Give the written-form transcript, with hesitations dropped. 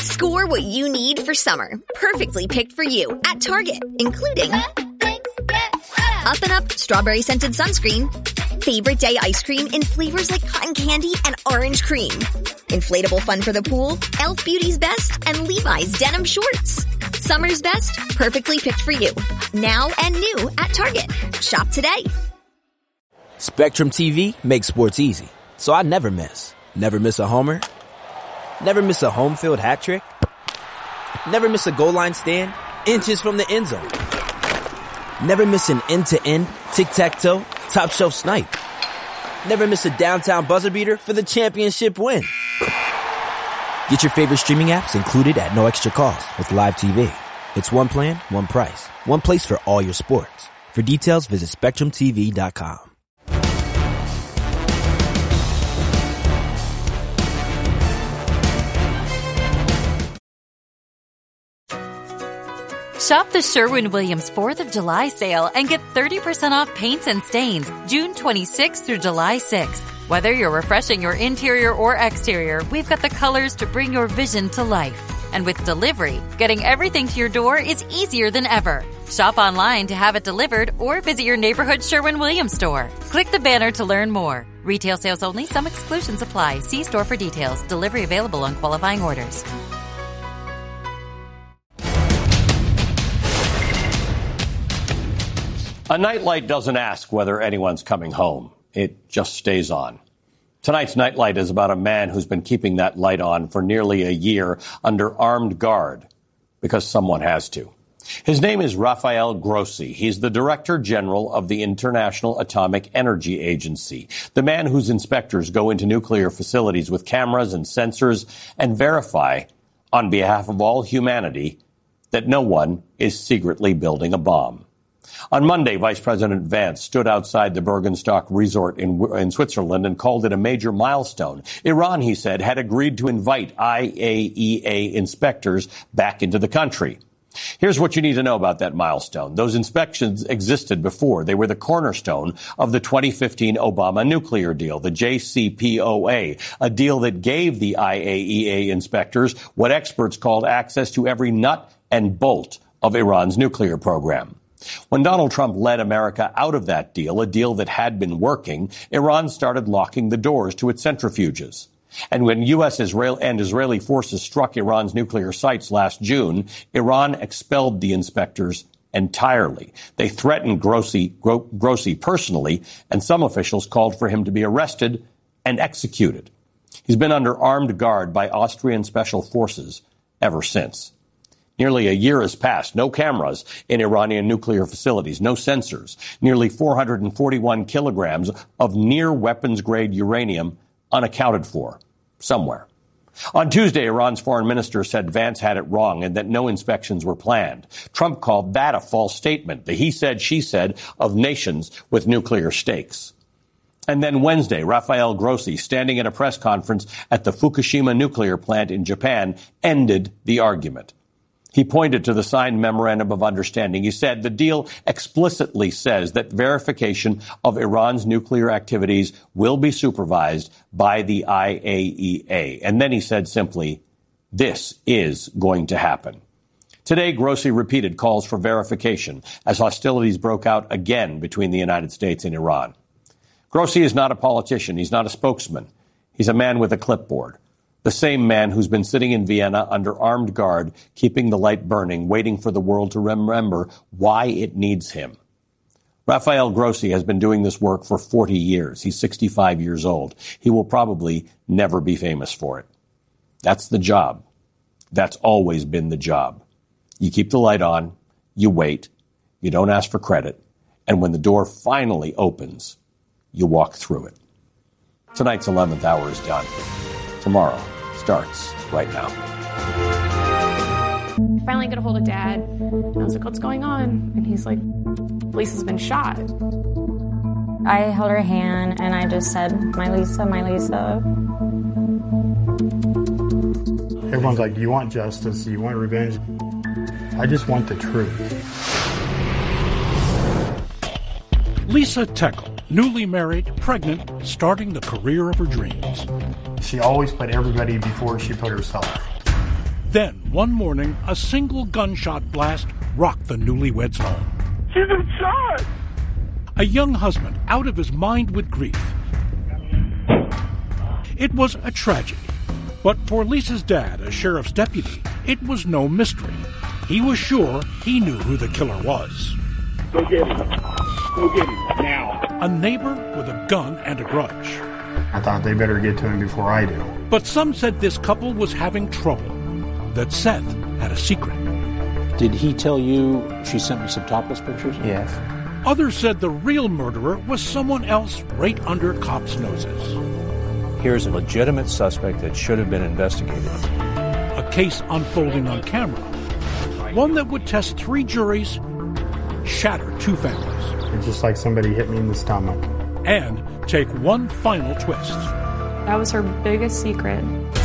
Score what you need for summer, perfectly picked for you at Target, including Up and Up Strawberry Scented Sunscreen, Favorite Day Ice Cream in flavors like cotton candy and orange cream, inflatable fun for the pool, Elf Beauty's Best, and Levi's Denim Shorts. Summer's best, perfectly picked for you. Now and new at Target. Shop today. Spectrum TV makes sports easy, so I never miss. Never miss a homer. Never miss a home field hat trick. Never miss a goal line stand, inches from the end zone. Never miss an end-to-end, tic-tac-toe, top-shelf snipe. Never miss a downtown buzzer beater for the championship win. Get your favorite streaming apps included at no extra cost with Live TV. It's one plan, one price, one place for all your sports. For details, visit SpectrumTV.com. Shop the Sherwin-Williams 4th of July sale and get 30% off paints and stains June 26th through July 6th. Whether you're refreshing your interior or exterior, we've got the colors to bring your vision to life. And with delivery, getting everything to your door is easier than ever. Shop online to have it delivered or visit your neighborhood Sherwin-Williams store. Click the banner to learn more. Retail sales only. Some exclusions apply. See store for details. Delivery available on qualifying orders. A nightlight doesn't ask whether anyone's coming home. It just stays on. Tonight's Nightlight is about a man who's been keeping that light on for nearly a year under armed guard because someone has to. His name is Rafael Grossi. He's the Director General of the International Atomic Energy Agency, the man whose inspectors go into nuclear facilities with cameras and sensors and verify, on behalf of all humanity, that no one is secretly building a bomb. On Monday, Vice President Vance stood outside the Bergenstock Resort in Switzerland and called it a major milestone. Iran, he said, had agreed to invite IAEA inspectors back into the country. Here's what you need to know about that milestone. Those inspections existed before. They were the cornerstone of the 2015 Obama nuclear deal, the JCPOA, a deal that gave the IAEA inspectors what experts called access to every nut and bolt of Iran's nuclear program. When Donald Trump led America out of that deal, a deal that had been working, Iran started locking the doors to its centrifuges. And when U.S. and Israeli forces struck Iran's nuclear sites last June, Iran expelled the inspectors entirely. They threatened Grossi personally, and some officials called for him to be arrested and executed. He's been under armed guard by Austrian special forces ever since. Nearly a year has passed. No cameras in Iranian nuclear facilities, no sensors. Nearly 441 kilograms of near weapons-grade uranium unaccounted for somewhere. On Tuesday, Iran's foreign minister said Vance had it wrong and that no inspections were planned. Trump called that a false statement, the he said, she said of nations with nuclear stakes. And then Wednesday, Rafael Grossi, standing at a press conference at the Fukushima nuclear plant in Japan, ended the argument. He pointed to the signed memorandum of understanding. He said the deal explicitly says that verification of Iran's nuclear activities will be supervised by the IAEA. And then he said simply, this is going to happen. Today, Grossi repeated calls for verification as hostilities broke out again between the United States and Iran. Grossi is not a politician. He's not a spokesman. He's a man with a clipboard. The same man who's been sitting in Vienna under armed guard, keeping the light burning, waiting for the world to remember why it needs him. Rafael Grossi has been doing this work for 40 years. He's 65 years old. He will probably never be famous for it. That's the job. That's always been the job. You keep the light on, you wait, you don't ask for credit, and when the door finally opens, you walk through it. Tonight's 11th hour is done. Tomorrow starts right now. I finally get a hold of Dad, and I was like, what's going on? And he's like, Lisa's been shot. I held her hand, and I just said, my Lisa, my Lisa. Everyone's like, do you want justice? Do you want revenge? I just want the truth. Lisa Teckel, newly married, pregnant, starting the career of her dreams. She always put everybody before she put herself. Then, one morning, a single gunshot blast rocked the newlyweds' home. She's been shot! A young husband out of his mind with grief. It was a tragedy. But for Lisa's dad, a sheriff's deputy, it was no mystery. He was sure he knew who the killer was. Go get him. Go get him, now. A neighbor with a gun and a grudge. I thought they better get to him before I do. But some said this couple was having trouble, that Seth had a secret. Did he tell you she sent me some topless pictures? Yes. Others said the real murderer was someone else right under cops' noses. Here's a legitimate suspect that should have been investigated. A case unfolding on camera. One that would test 3 juries, shatter 2 families. It's just like somebody hit me in the stomach. And take one final twist. That was her biggest secret.